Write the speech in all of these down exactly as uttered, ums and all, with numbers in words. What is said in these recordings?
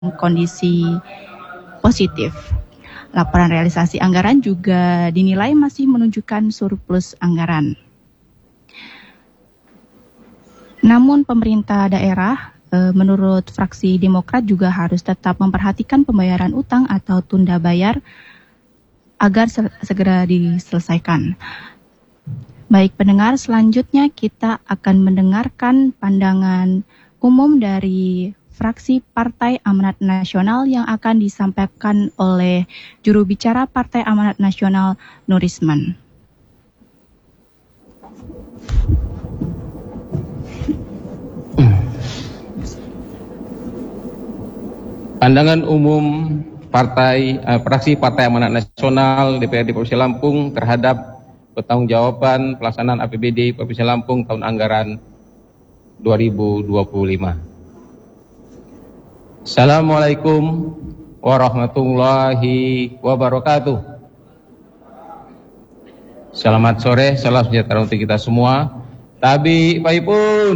kondisi positif. Laporan realisasi anggaran juga dinilai masih menunjukkan surplus anggaran. Namun pemerintah daerah, e, menurut fraksi Demokrat juga harus tetap memperhatikan pembayaran utang atau tunda bayar agar segera diselesaikan. Baik pendengar, selanjutnya kita akan mendengarkan pandangan umum dari fraksi Partai Amanat Nasional yang akan disampaikan oleh juru bicara Partai Amanat Nasional, Nurisman. Pandangan umum Partai eh, fraksi Partai Amanat Nasional D P R D Provinsi Lampung terhadap pertanggungjawaban pelaksanaan A P B D Provinsi Lampung tahun anggaran dua ribu dua puluh lima. Assalamualaikum warahmatullahi wabarakatuh. Selamat sore, salam sejahtera untuk kita semua. Tabi paipun.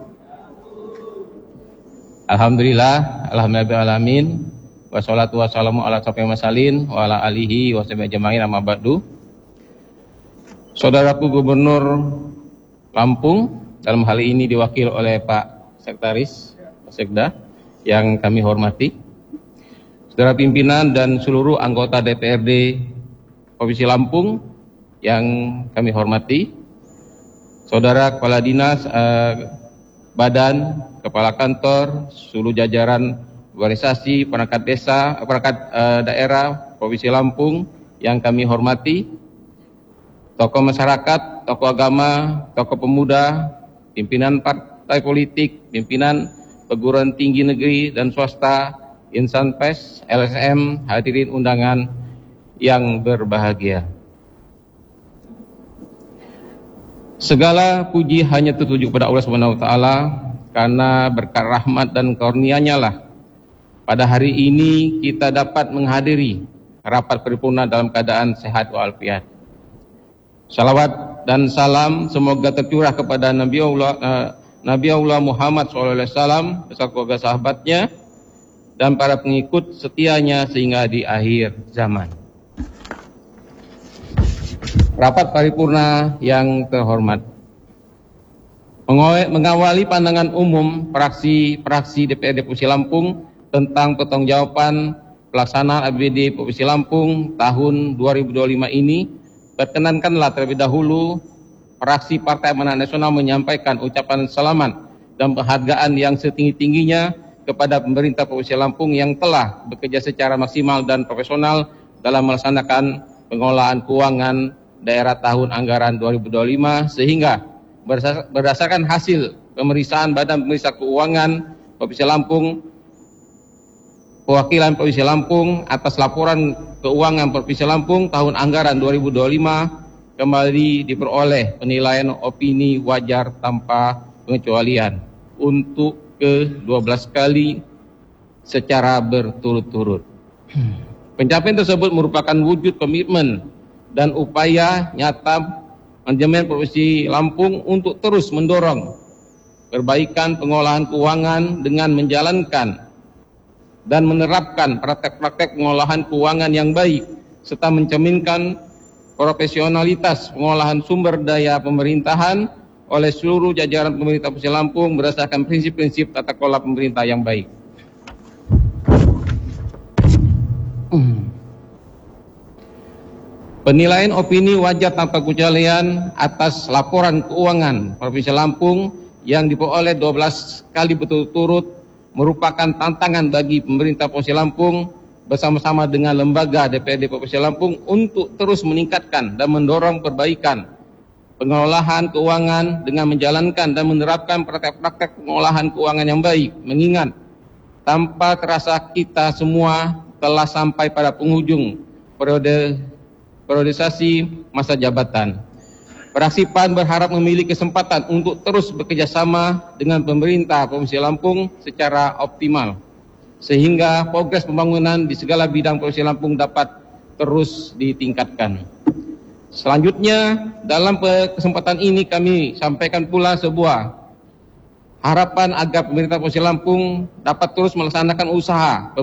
Alhamdulillah, alhamdulillahirrahmanirrahim. Wassalatu wassalamu ala syafi'il masalin wa ala alihi wa sahbihi ajma'in amma ba'du. Saudaraku Gubernur Lampung, dalam hal ini diwakil oleh Pak Sekretaris Pak Sekda yang kami hormati, saudara pimpinan dan seluruh anggota D P R D Provinsi Lampung yang kami hormati, saudara kepala dinas, eh, badan, kepala kantor, seluruh jajaran organisasi perangkat desa, perangkat eh, daerah Provinsi Lampung yang kami hormati, tokoh masyarakat, tokoh agama, tokoh pemuda, pimpinan partai politik, pimpinan perguruan tinggi negeri dan swasta, insan pers, L S M, hadirin undangan yang berbahagia. Segala puji hanya tertuju kepada Allah Subhanahu wa taala karena berkat rahmat dan karunia-Nya lah pada hari ini kita dapat menghadiri rapat paripurna dalam keadaan sehat walafiat. Salawat dan salam semoga tercurah kepada Nabi Allah uh, Nabi Allah Muhammad shallallahu alaihi wasallam beserta keluarga sahabatnya dan para pengikut setianya sehingga di akhir zaman. Rapat paripurna yang terhormat, mengawali pandangan umum fraksi-fraksi D P R D Provinsi Lampung tentang pertanggungjawaban pelaksanaan A P B D Provinsi Lampung tahun dua ribu dua puluh lima ini, perkenankanlah terlebih dahulu fraksi Partai Amanat Nasional menyampaikan ucapan selamat dan penghargaan yang setinggi-tingginya kepada pemerintah Provinsi Lampung yang telah bekerja secara maksimal dan profesional dalam melaksanakan pengelolaan keuangan daerah tahun anggaran dua ribu dua puluh lima sehingga berdasarkan hasil pemeriksaan Badan Pemeriksa Keuangan Provinsi Lampung, perwakilan Provinsi Lampung atas laporan keuangan Provinsi Lampung tahun anggaran dua ribu dua puluh lima kembali diperoleh penilaian opini wajar tanpa pengecualian untuk ke dua belas kali secara berturut-turut. Pencapaian tersebut merupakan wujud komitmen dan upaya nyata manajemen Provinsi Lampung untuk terus mendorong perbaikan pengolahan keuangan dengan menjalankan dan menerapkan praktek-praktek pengolahan keuangan yang baik serta mencerminkan profesionalitas pengolahan sumber daya pemerintahan oleh seluruh jajaran pemerintah Provinsi Lampung berdasarkan prinsip-prinsip tata kelola pemerintah yang baik. Penilaian opini wajar tanpa pengecualian atas laporan keuangan Provinsi Lampung yang diperoleh dua belas kali berturut-turut merupakan tantangan bagi pemerintah Provinsi Lampung bersama-sama dengan lembaga D P R D Provinsi Lampung untuk terus meningkatkan dan mendorong perbaikan pengelolaan keuangan dengan menjalankan dan menerapkan praktek-praktek pengolahan keuangan yang baik, mengingat tanpa terasa kita semua telah sampai pada penghujung periode periodisasi masa jabatan. Fraksi P A N berharap memiliki kesempatan untuk terus bekerjasama dengan pemerintah Provinsi Lampung secara optimal, sehingga progres pembangunan di segala bidang Provinsi Lampung dapat terus ditingkatkan. Selanjutnya, dalam kesempatan ini kami sampaikan pula sebuah harapan agar pemerintah Provinsi Lampung dapat terus melaksanakan usaha